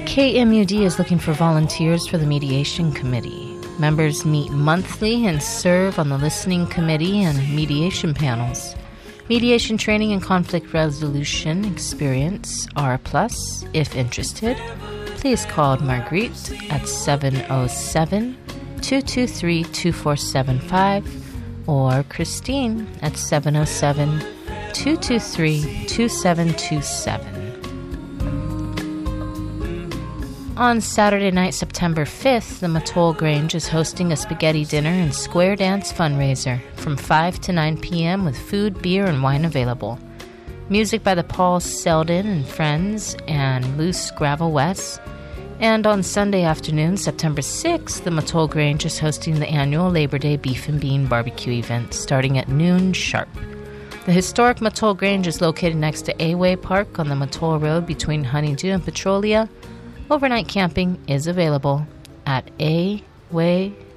KMUD is looking for volunteers for the Mediation Committee. Members meet monthly and serve on the Listening Committee and mediation panels. Mediation training and conflict resolution experience are a plus. If interested, please call Marguerite at 707-223-2475 or Christine at 707-223-2727. On Saturday night, September 5th, the Mattole Grange is hosting a spaghetti dinner and square dance fundraiser from 5 to 9 p.m. with food, beer, and wine available. Music by the Paul Selden and Friends and Loose Gravel West. And on Sunday afternoon, September 6th, the Mattole Grange is hosting the annual Labor Day Beef and Bean Barbecue event starting at noon sharp. The historic Mattole Grange is located next to A-Way Park on the Mattole Road between Honeydew and Petrolia. Overnight camping is available at A-Way